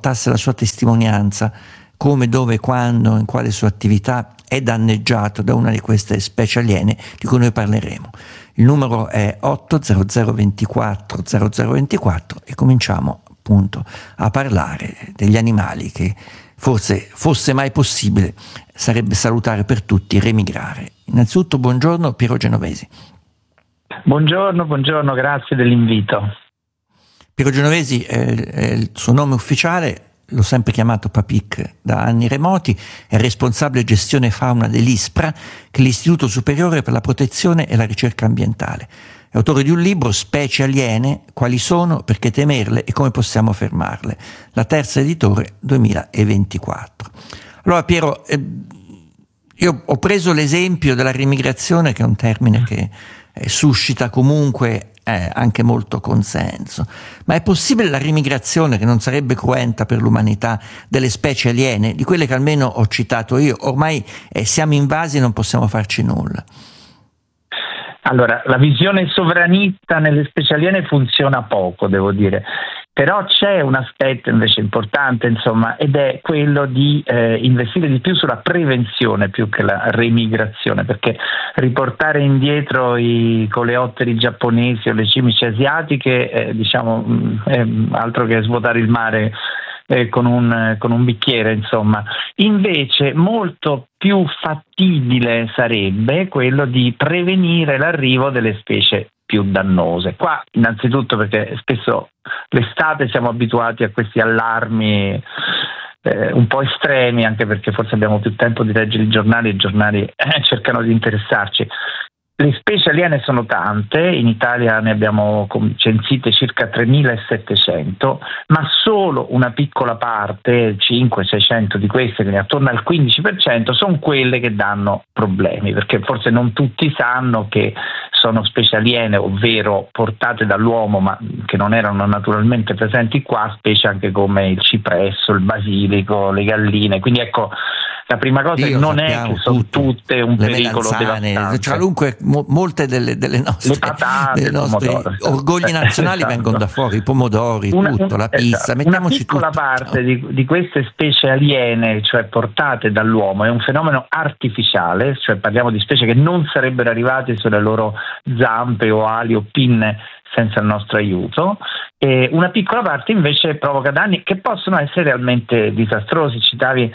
portasse la sua testimonianza, come, dove, quando, in quale sua attività è danneggiato da una di queste specie aliene di cui noi parleremo. Il numero è 800 24 0024 e cominciamo appunto a parlare degli animali che forse fosse mai possibile sarebbe salutare per tutti remigrare. Innanzitutto buongiorno Piero Genovesi. Buongiorno, grazie dell'invito. Piero Genovesi è il suo nome ufficiale, l'ho sempre chiamato Papic da anni remoti, è responsabile gestione fauna dell'ISPRA, che è l'Istituto Superiore per la Protezione e la Ricerca Ambientale. È autore di un libro, Specie aliene, quali sono, perché temerle e come possiamo fermarle, la terza editore 2024. Allora Piero, io ho preso l'esempio della remigrazione, che è un termine che suscita comunque anche molto consenso, ma è possibile la remigrazione, che non sarebbe cruenta per l'umanità, delle specie aliene, di quelle che almeno ho citato io? Ormai siamo invasi e non possiamo farci nulla. Allora, la visione sovranista nelle specie aliene funziona poco, devo dire, però c'è un aspetto invece importante, insomma, ed è quello di investire di più sulla prevenzione più che la remigrazione, perché riportare indietro i coleotteri giapponesi o le cimici asiatiche, è altro che svuotare il mare con un bicchiere, insomma. Invece molto più fattibile sarebbe quello di prevenire l'arrivo delle specie più dannose. Qua innanzitutto perché spesso l'estate siamo abituati a questi allarmi un po' estremi, anche perché forse abbiamo più tempo di leggere i giornali cercano di interessarci. Le specie aliene sono tante, in Italia ne abbiamo censite circa 3.700, ma solo una piccola parte, 500-600 di queste, quindi attorno al 15%, sono quelle che danno problemi, perché forse non tutti sanno che sono specie aliene, ovvero portate dall'uomo, ma che non erano naturalmente presenti qua, specie anche come il cipresso, il basilico, le galline. Quindi ecco, la prima cosa non è che sono tutte un pericolo devastante. Cioè, comunque molte delle nostre, le patate, dei nostri orgogli nazionali esatto. vengono da fuori, i pomodori, tutto, la pizza, mettiamoci tutto. Una piccola parte di queste specie aliene, cioè portate dall'uomo, è un fenomeno artificiale, cioè parliamo di specie che non sarebbero arrivate sulle loro zampe o ali o pinne senza il nostro aiuto, e una piccola parte invece provoca danni che possono essere realmente disastrosi. Citavi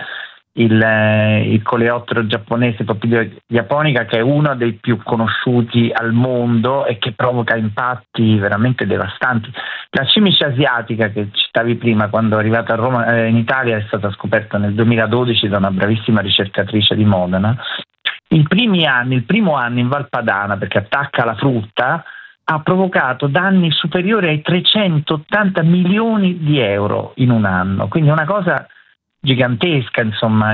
il coleottero giapponese Papilio japonica, che è uno dei più conosciuti al mondo e che provoca impatti veramente devastanti. La cimice asiatica che citavi prima, quando è arrivata a Roma, in Italia, è stata scoperta nel 2012 da una bravissima ricercatrice di Modena. Il primo anno in Val Padana, perché attacca la frutta, ha provocato danni superiori ai 380 milioni di euro in un anno, quindi una cosa gigantesca, insomma.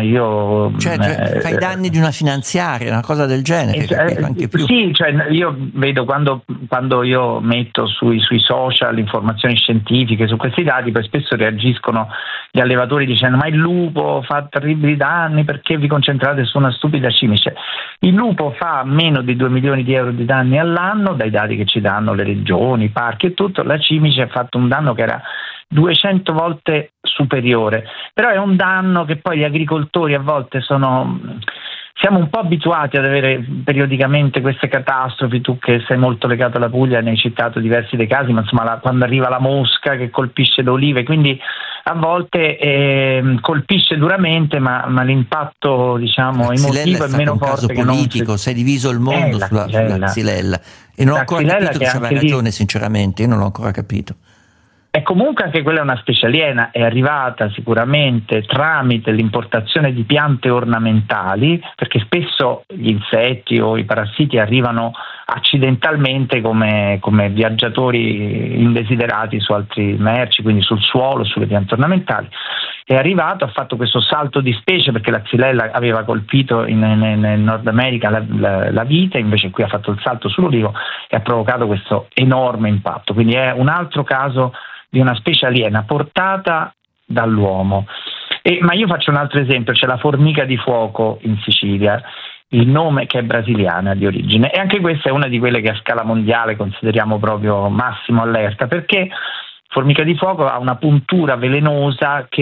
Fai danni di una finanziaria, una cosa del genere, anche più. Sì, cioè io vedo quando io metto sui social informazioni scientifiche su questi dati, poi spesso reagiscono gli allevatori dicendo: ma il lupo fa terribili danni, perché vi concentrate su una stupida cimice? Il lupo fa meno di 2 milioni di euro di danni all'anno, dai dati che ci danno le regioni, i parchi e tutto. La cimice ha fatto un danno che era 200 volte superiore, però è un danno che poi gli agricoltori a volte siamo un po' abituati ad avere periodicamente queste catastrofi. Tu che sei molto legato alla Puglia ne hai citato diversi dei casi, ma insomma quando arriva la mosca che colpisce le olive, quindi a volte colpisce duramente, ma l'impatto emotivo è meno forte. È un caso politico, si è diviso il mondo sulla xylella, e non ho ancora capito che c'aveva ragione, sinceramente, io non l'ho ancora capito. E comunque anche quella è una specie aliena, è arrivata sicuramente tramite l'importazione di piante ornamentali, perché spesso gli insetti o i parassiti arrivano accidentalmente come viaggiatori indesiderati su altri merci, quindi sul suolo, sulle piante ornamentali. È arrivato, ha fatto questo salto di specie, perché la xylella aveva colpito in Nord America la vite, invece qui ha fatto il salto sull'olivo e ha provocato questo enorme impatto. Quindi è un altro caso di una specie aliena portata dall'uomo. Ma io faccio un altro esempio, c'è la formica di fuoco in Sicilia, il nome, che è brasiliana di origine, e anche questa è una di quelle che a scala mondiale consideriamo proprio massimo allerta, perché formica di fuoco ha una puntura velenosa che